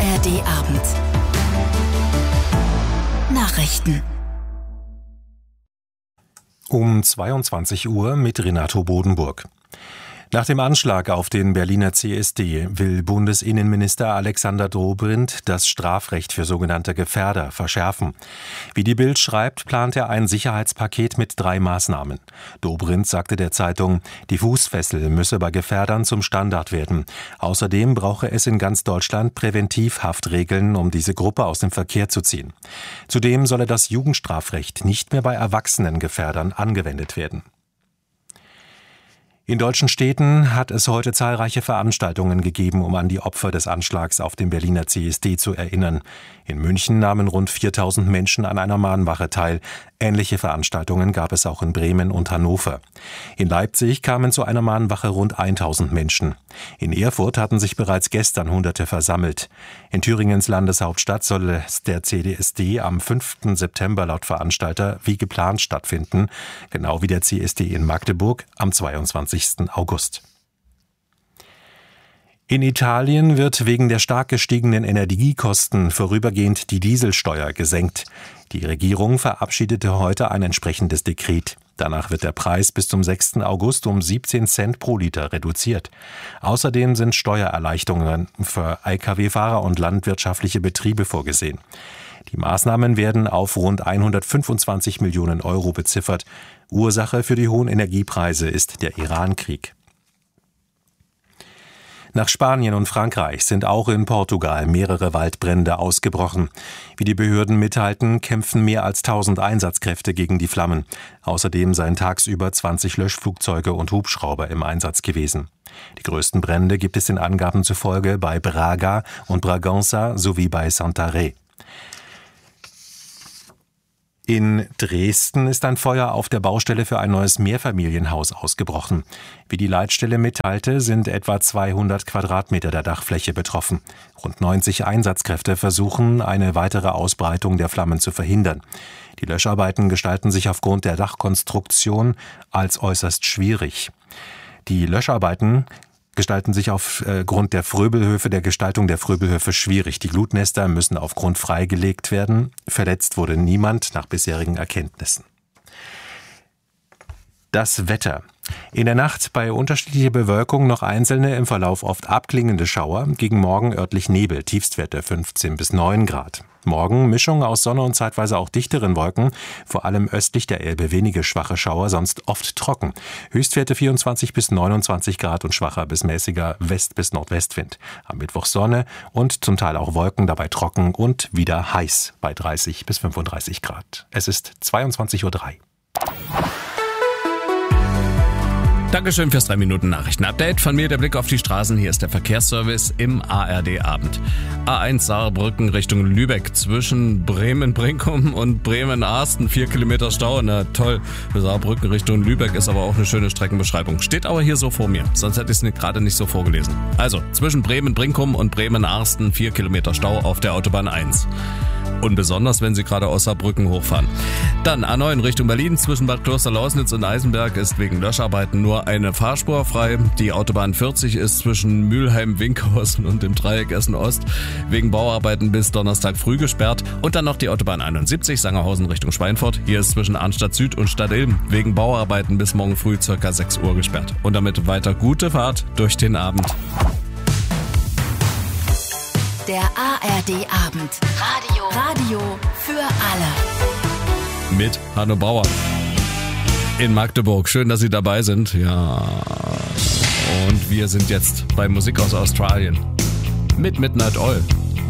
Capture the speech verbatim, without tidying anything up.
R D Abend. Nachrichten. Um zweiundzwanzig Uhr mit Renato Bodenburg. Nach dem Anschlag auf den Berliner C S D will Bundesinnenminister Alexander Dobrindt das Strafrecht für sogenannte Gefährder verschärfen. Wie die Bild schreibt, plant er ein Sicherheitspaket mit drei Maßnahmen. Dobrindt sagte der Zeitung, die Fußfessel müsse bei Gefährdern zum Standard werden. Außerdem brauche es in ganz Deutschland Präventivhaftregeln, um diese Gruppe aus dem Verkehr zu ziehen. Zudem solle das Jugendstrafrecht nicht mehr bei erwachsenen Gefährdern angewendet werden. In deutschen Städten hat es heute zahlreiche Veranstaltungen gegeben, um an die Opfer des Anschlags auf dem Berliner C S D zu erinnern. In München nahmen rund viertausend Menschen an einer Mahnwache teil. Ähnliche Veranstaltungen gab es auch in Bremen und Hannover. In Leipzig kamen zu einer Mahnwache rund tausend Menschen. In Erfurt hatten sich bereits gestern Hunderte versammelt. In Thüringens Landeshauptstadt soll der C S D am fünften September laut Veranstalter wie geplant stattfinden, genau wie der C S D in Magdeburg am zweiundzwanzigsten August. In Italien wird wegen der stark gestiegenen Energiekosten vorübergehend die Dieselsteuer gesenkt. Die Regierung verabschiedete heute ein entsprechendes Dekret. Danach wird der Preis bis zum sechsten August um siebzehn Cent pro Liter reduziert. Außerdem sind Steuererleichterungen für L K W-Fahrer und landwirtschaftliche Betriebe vorgesehen. Die Maßnahmen werden auf rund hundertfünfundzwanzig Millionen Euro beziffert. Ursache für die hohen Energiepreise ist der Iran-Krieg. Nach Spanien und Frankreich sind auch in Portugal mehrere Waldbrände ausgebrochen. Wie die Behörden mitteilten, kämpfen mehr als tausend Einsatzkräfte gegen die Flammen. Außerdem seien tagsüber zwanzig Löschflugzeuge und Hubschrauber im Einsatz gewesen. Die größten Brände gibt es den Angaben zufolge bei Braga und Bragança sowie bei Santarém. In Dresden ist ein Feuer auf der Baustelle für ein neues Mehrfamilienhaus ausgebrochen. Wie die Leitstelle mitteilte, sind etwa zweihundert Quadratmeter der Dachfläche betroffen. Rund neunzig Einsatzkräfte versuchen, eine weitere Ausbreitung der Flammen zu verhindern. Die Löscharbeiten gestalten sich aufgrund der Dachkonstruktion als äußerst schwierig. Die Löscharbeiten gestalten sich aufgrund der Fröbelhöfe, der Gestaltung der Fröbelhöfe schwierig. Die Glutnester müssen auf Grund freigelegt werden. Verletzt wurde niemand nach bisherigen Erkenntnissen. Das Wetter. In der Nacht bei unterschiedlicher Bewölkung noch einzelne, im Verlauf oft abklingende Schauer, gegen Morgen örtlich Nebel, Tiefstwerte fünfzehn bis neun Grad. Morgen Mischung aus Sonne und zeitweise auch dichteren Wolken, vor allem östlich der Elbe wenige schwache Schauer, sonst oft trocken. Höchstwerte vierundzwanzig bis neunundzwanzig Grad und schwacher bis mäßiger West- bis Nordwestwind. Am Mittwoch Sonne und zum Teil auch Wolken, dabei trocken und wieder heiß bei dreißig bis fünfunddreißig Grad. Es ist zweiundzwanzig Uhr drei. Dankeschön fürs drei Minuten Nachrichten-Update. Von mir der Blick auf die Straßen. Hier ist der Verkehrsservice im A R D-Abend. A eins Saarbrücken Richtung Lübeck zwischen Bremen-Brinkum und Bremen-Arsten. Vier Kilometer Stau. Na toll. Für Saarbrücken Richtung Lübeck ist aber auch eine schöne Streckenbeschreibung. Steht aber hier so vor mir. Sonst hätte ich es gerade nicht so vorgelesen. Also zwischen Bremen-Brinkum und Bremen-Arsten vier Kilometer Stau auf der Autobahn eins. Und besonders, wenn Sie gerade aus Saarbrücken hochfahren. Dann A neun Richtung Berlin zwischen Bad Kloster-Lausnitz und Eisenberg ist wegen Löscharbeiten nur eine Fahrspur frei. Die Autobahn vierzig ist zwischen Mülheim-Winkhausen und dem Dreieck Essen-Ost wegen Bauarbeiten bis Donnerstag früh gesperrt. Und dann noch die Autobahn einundsiebzig Sangerhausen Richtung Schweinfurt. Hier ist zwischen Arnstadt Süd und Stadtilm wegen Bauarbeiten bis morgen früh ca. sechs Uhr gesperrt. Und damit weiter gute Fahrt durch den Abend. Der A R D-Abend. Radio. Radio für alle. Mit Hanno Bauer in Magdeburg. Schön, dass Sie dabei sind. Ja. Und wir sind jetzt bei Musik aus Australien. Mit Midnight Oil.